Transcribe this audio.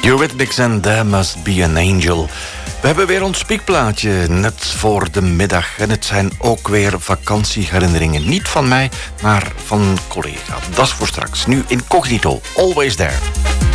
Eurythmics and There Must Be an Angel. We hebben weer ons spiekplaatje net voor de middag. En het zijn ook weer vakantieherinneringen. Niet van mij, maar van een collega. Dat is voor straks. Nu Incognito, Always There.